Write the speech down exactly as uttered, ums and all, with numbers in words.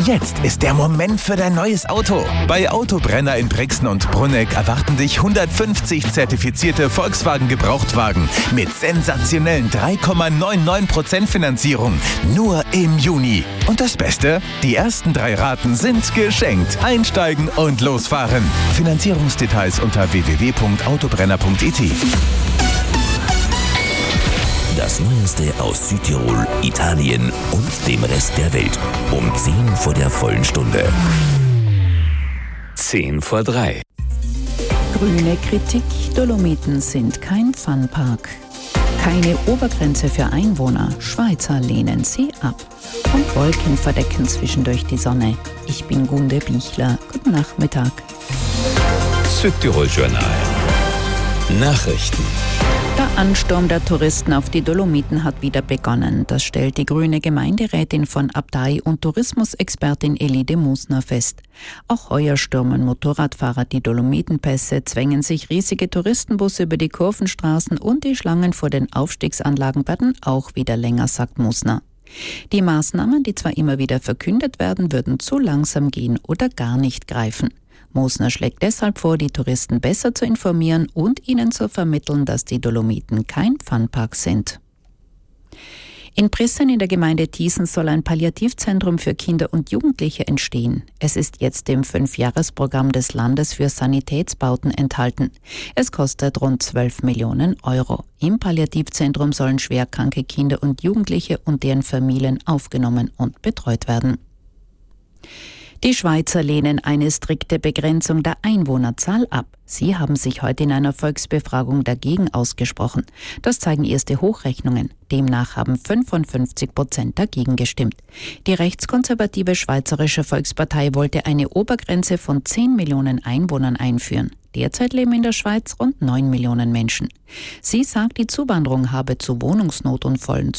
Jetzt ist der Moment für dein neues Auto. Bei Autobrenner in Brixen und Brunegg erwarten dich hundertfünfzig zertifizierte Volkswagen-Gebrauchtwagen mit sensationellen drei Komma neunundneunzig Prozent Finanzierung. Nur im Juni. Und das Beste? Die ersten drei Raten sind geschenkt. Einsteigen und losfahren. Finanzierungsdetails unter w w w punkt autobrenner punkt i t. Das Neueste aus Südtirol, Italien und dem Rest der Welt. Um zehn vor der vollen Stunde. Zehn vor drei. Grüne Kritik, Dolomiten sind kein Funpark. Keine Obergrenze für Einwohner, Schweizer lehnen sie ab. Und Wolken verdecken zwischendurch die Sonne. Ich bin Gunde Bichler. Guten Nachmittag. Südtirol Journal. Nachrichten. Der Ansturm der Touristen auf die Dolomiten hat wieder begonnen. Das stellt die grüne Gemeinderätin von Abtei und Tourismusexpertin Elide Musner fest. Auch heuer stürmen Motorradfahrer die Dolomitenpässe, zwängen sich riesige Touristenbusse über die Kurvenstraßen und die Schlangen vor den Aufstiegsanlagen werden auch wieder länger, sagt Musner. Die Maßnahmen, die zwar immer wieder verkündet werden, würden zu langsam gehen oder gar nicht greifen. Musner schlägt deshalb vor, die Touristen besser zu informieren und ihnen zu vermitteln, dass die Dolomiten kein Funpark sind. In Brixen in der Gemeinde Thiessen soll ein Palliativzentrum für Kinder und Jugendliche entstehen. Es ist jetzt im Fünfjahresprogramm des Landes für Sanitätsbauten enthalten. Es kostet rund zwölf Millionen Euro. Im Palliativzentrum sollen schwerkranke Kinder und Jugendliche und deren Familien aufgenommen und betreut werden. Die Schweizer lehnen eine strikte Begrenzung der Einwohnerzahl ab. Sie haben sich heute in einer Volksbefragung dagegen ausgesprochen. Das zeigen erste Hochrechnungen. Demnach haben fünfundfünfzig Prozent dagegen gestimmt. Die rechtskonservative Schweizerische Volkspartei wollte eine Obergrenze von zehn Millionen Einwohnern einführen. Derzeit leben in der Schweiz rund neun Millionen Menschen. Sie sagt, die Zuwanderung habe zu Wohnungsnot und vollen